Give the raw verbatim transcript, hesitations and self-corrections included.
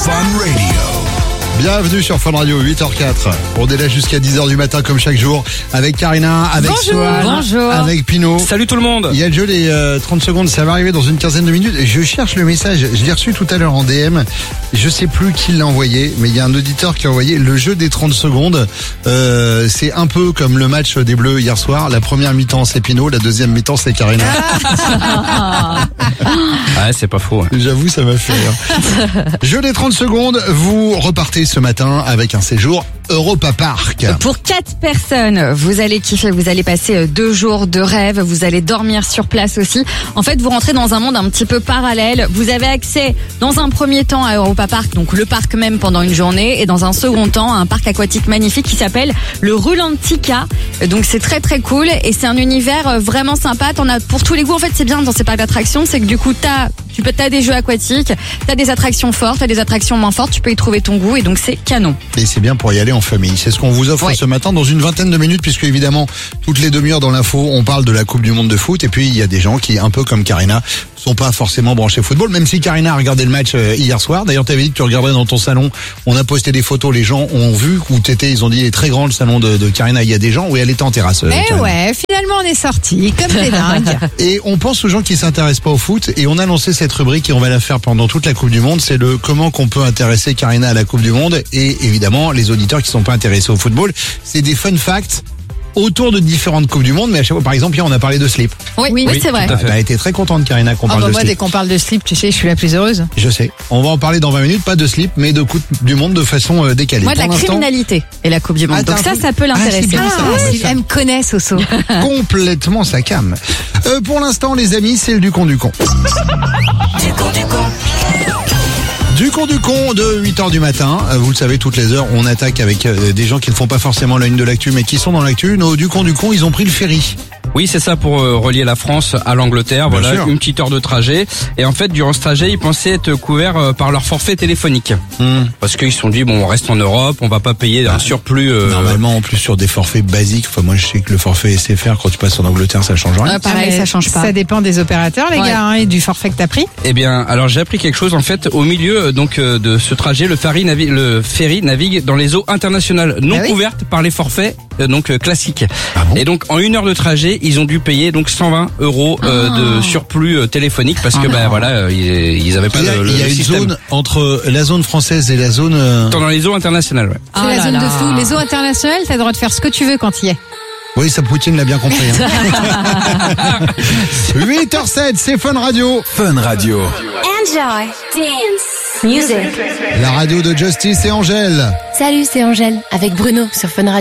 Fun Radio. Bienvenue sur Fun Radio, huit heures quatre. On est là jusqu'à dix heures du matin comme chaque jour avec Karina, avec Swan, Bonjour. avec Pino. Salut tout le monde. Il y a le jeu des euh, trente secondes, ça va arriver dans une quinzaine de minutes. Je cherche le message, je l'ai reçu tout à l'heure en D M. Je sais plus qui l'a envoyé, mais il y a un auditeur qui a envoyé le jeu des trente secondes. Euh, c'est un peu comme le match des Bleus hier soir. La première mi-temps c'est Pino, la deuxième mi-temps c'est Karina. Ah, c'est pas faux. Hein. J'avoue, ça m'a fait rire. Jeu des trente secondes, vous repartez ce matin avec un séjour Europa Park. Pour quatre personnes, vous allez kiffer, vous allez passer deux jours de rêve, vous allez dormir sur place aussi. En fait, vous rentrez dans un monde un petit peu parallèle. Vous avez accès, dans un premier temps, à Europa Park, donc le parc même pendant une journée, et dans un second temps, à un parc aquatique magnifique qui s'appelle le Rulantica. Donc c'est très très cool et c'est un univers vraiment sympa. T'en as pour tous les goûts. En fait, c'est bien dans ces parcs d'attractions, c'est que du coup, t'as, tu peux, t'as des jeux aquatiques, t'as des attractions fortes, t'as des attractions moins fortes. Tu peux y trouver ton goût et donc c'est canon. Et c'est bien pour y aller en famille. C'est ce qu'on vous offre ouais. ce matin dans une vingtaine de minutes, puisque évidemment, toutes les demi-heures dans l'info, on parle de la Coupe du Monde de foot. Et puis, il y a des gens qui, un peu comme Karina, sont pas forcément branchés football, même si Karina a regardé le match euh, hier soir. D'ailleurs, tu avais dit que tu regarderais dans ton salon. On a posté des photos, les gens ont vu où t'étais. Ils ont dit, il est très grand le salon de, de Karina. Il y a des gens où elle était en terrasse. Euh, Eh Karina. ouais, finalement on est sortis, comme des dingues. Et on pense aux gens qui s'intéressent pas au foot. Et on a lancé cette rubrique et on va la faire pendant toute la Coupe du Monde. C'est le comment qu'on peut intéresser Karina à la Coupe du Monde. Et évidemment, les auditeurs qui sont pas intéressés au football, c'est des fun facts autour de différentes Coupes du Monde. Mais à chaque fois, par exemple, hier, on a parlé de slip. Oui, oui, Oui, c'est vrai. tout à fait. Elle a été très contente, Karina, qu'on Oh parle bah de moi slip. dès qu'on parle de slip, tu sais, je suis la plus heureuse. Je sais. On va en parler dans vingt minutes, pas de slip, mais de Coupe du Monde de façon euh, décalée. Moi, de la Pour l'instant, criminalité et la Coupe du Monde. Ah, t'as donc un ça, truc- ça peut Ah, c'est l'intéresser. bien ça. Ah, ouais, il- ça- elle me connaît, Soso. complètement sa cam. Euh, pour l'instant, les amis, c'est le du con du con. Du con du con de huit heures du matin. Euh, Vous le savez, toutes les heures, on attaque avec euh, des gens qui ne font pas forcément la une de l'actu, mais qui sont dans l'actu. Nos du con du con, ils ont pris le ferry. Oui, c'est ça pour euh, relier la France à l'Angleterre. Bien Voilà, sûr. une petite heure de trajet. Et en fait, durant ce trajet, ils pensaient être couverts euh, par leur forfait téléphonique. Mmh. Parce qu'ils se sont dit, bon, on reste en Europe, on va pas payer un surplus. euh, Normalement, en plus sur des forfaits basiques. Enfin, moi, je sais que le forfait S F R, quand tu passes en Angleterre, ça change rien. Ah, pareil, Mais ça change pas. Ça dépend des opérateurs, les Ouais. gars, hein, et du forfait que t'as pris. Eh bien, alors j'ai appris quelque chose. En fait, au milieu euh, donc euh, de ce trajet, le ferry navigue, le ferry navigue dans les eaux internationales non Ah oui couvertes par les forfaits euh, donc euh, classiques. Ah bon Et donc en une heure de trajet, ils ont dû payer donc cent vingt euros euh, de surplus euh, téléphonique parce que ben voilà, euh, ils, ils avaient pas Il y a, le, le il y a une système. zone entre la zone française et la zone... euh, Dans les eaux internationales. Ouais. C'est Oh la là zone là. de fou. Les eaux internationales, t'as le droit de faire ce que tu veux quand il y est. Oui, ça Poutine l'a bien compris. Hein. huit heures sept, c'est Fun Radio. Fun Radio. Enjoy dance music. La radio de Justice et Angèle. Salut, c'est Angèle avec Bruno sur Fun Radio.